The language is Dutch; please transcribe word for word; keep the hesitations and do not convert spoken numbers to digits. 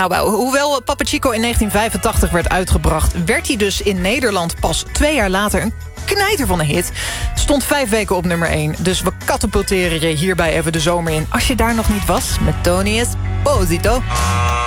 Nou, hoewel Papa Chico in negentien vijfentachtig werd uitgebracht, werd hij dus in Nederland pas twee jaar later een knijter van een hit. Stond vijf weken op nummer één. Dus we katapulteren je hierbij even de zomer in. Als je daar nog niet was, met Tony Esposito.